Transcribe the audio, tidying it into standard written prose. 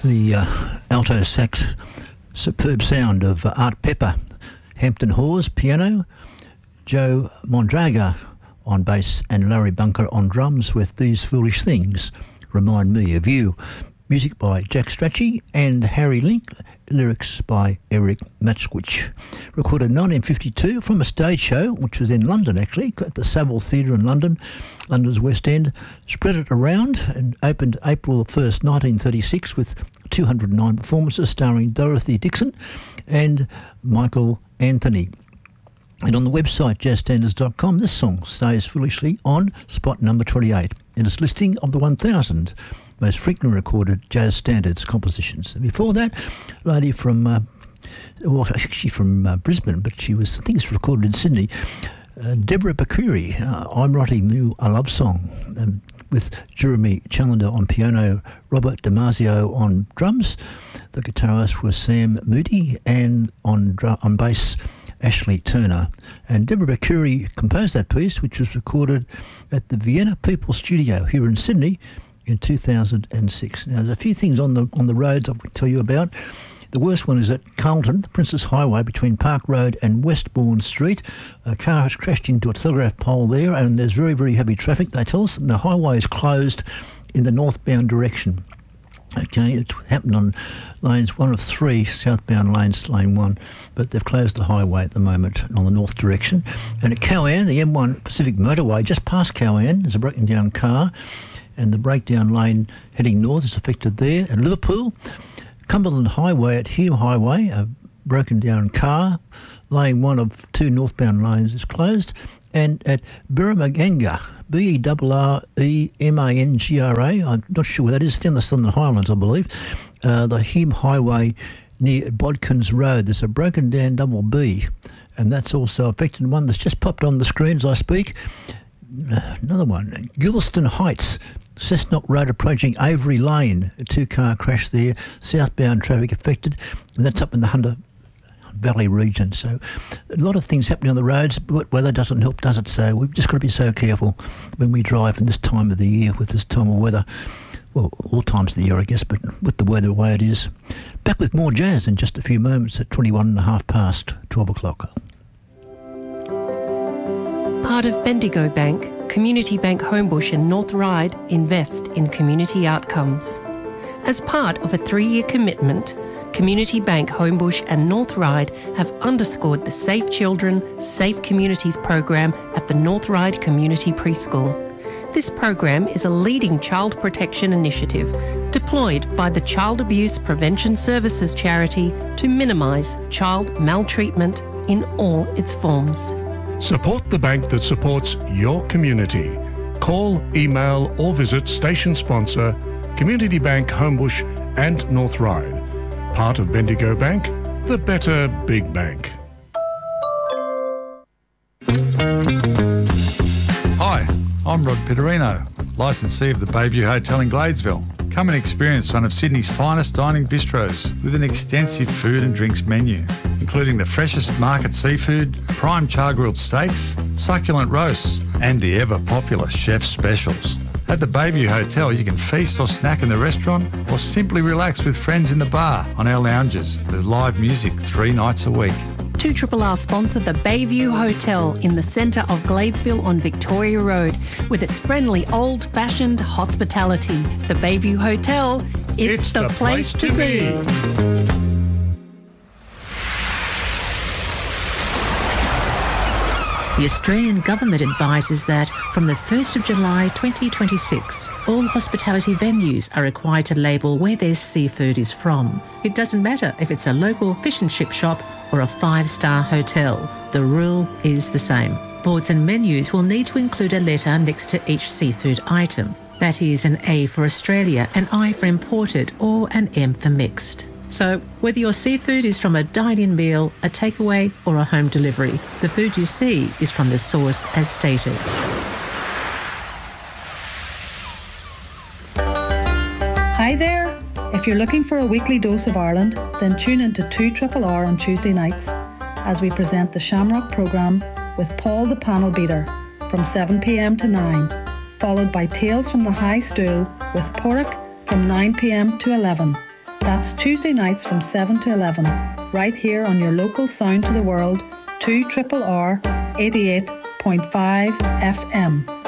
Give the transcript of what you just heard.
The alto sax superb sound of Art Pepper, Hampton Hawes piano, Joe Mondraga on bass and Larry Bunker on drums with These Foolish Things Remind Me of You. Music by Jack Strachey and Harry Link, lyrics by Eric Matschwich. Recorded 1952 from a stage show, which was in London actually, at the Savile Theatre in London, London's West End. Spread it around and opened April 1st, 1936 with 209 performances starring Dorothy Dixon and Michael Anthony. And on the website jazzstandards.com, this song stays foolishly on spot number 28 in its listing of the 1,000 most frequently recorded jazz standards compositions. And before that, a lady from, actually from Brisbane, but she was, I think it's recorded in Sydney, Deborah Bakuri, I'm Writing You a Love Song, with Jeremy Challenger on piano, Robert Damasio on drums. The guitarist was Sam Moody, and on bass, Ashley Turner. And Deborah Bakuri composed that piece, which was recorded at the Vienna People Studio here in Sydney in 2006. Now, there's a few things on the roads I can tell you about. The worst one is at Carlton, the Princess Highway between Park Road and Westbourne Street. A car has crashed into a telegraph pole there, and there's very, very heavy traffic, they tell us, and the highway is closed in the northbound direction. Okay, it happened on lanes 1 of 3, southbound lanes, lane 1, but they've closed the highway at the moment on the north direction. And at Cowan, the M1 Pacific Motorway, just past Cowan, there's a broken down car, and the breakdown lane heading north is affected there. At Liverpool, Cumberland Highway at Hume Highway, a broken down car, lane 1 of 2 northbound lanes is closed. And at Birramaganga, Beremangara, I'm not sure where that is, down the Southern Highlands, I believe, the Hume Highway near Bodkins Road, there's a broken down double B, and that's also affected. One that's just popped on the screen as I speak. Another one, Gilston Heights, Cessnock Road approaching Avery Lane, a 2-car crash there, southbound traffic affected, and that's up in the Hunter Valley region. So a lot of things happening on the roads, but weather doesn't help, does it? So we've just got to be so careful when we drive in this time of the year with this time of weather. Well, all times of the year, I guess, but with the weather the way it is. Back with more jazz in just a few moments at 21.5 past 12 o'clock. Part of Bendigo Bank, Community Bank Homebush and North Ryde invest in community outcomes. As part of a 3-year commitment, Community Bank Homebush and North Ryde have underscored the Safe Children, Safe Communities program at the North Ryde Community Preschool. This program is a leading child protection initiative deployed by the Child Abuse Prevention Services charity to minimise child maltreatment in all its forms. Support the bank that supports your community. Call, email or visit station sponsor Community Bank Homebush and North Ryde. Part of Bendigo Bank, the better big bank. Hi, I'm Rod Pitterino, licensee of the Bayview Hotel in Gladesville. Come and experience one of Sydney's finest dining bistros with an extensive food and drinks menu, including the freshest market seafood, prime char-grilled steaks, succulent roasts, and the ever-popular chef's specials. At the Bayview Hotel, you can feast or snack in the restaurant or simply relax with friends in the bar on our lounges with live music 3 nights a week. 2RRR sponsor the Bayview Hotel in the centre of Gladesville on Victoria Road with its friendly old-fashioned hospitality. The Bayview Hotel, it's the place to be. The Australian Government advises that from the 1st of July 2026, all hospitality venues are required to label where their seafood is from. It doesn't matter if it's a local fish and chip shop or a 5-star hotel. The rule is the same. Boards and menus will need to include a letter next to each seafood item. That is an A for Australia, an I for imported, or an M for mixed. So, whether your seafood is from a dine-in meal, a takeaway, or a home delivery, the food you see is from the source as stated. Hi there! If you're looking for a weekly dose of Ireland, then tune into 2RRR on Tuesday nights as we present the Shamrock programme with Paul the Panel Beater from 7 p.m. to 9, followed by Tales from the High Stool with Porrick from 9 p.m. to 11. That's Tuesday nights from 7 to 11, right here on your local Sound to the World, 2RRR 88.5 FM.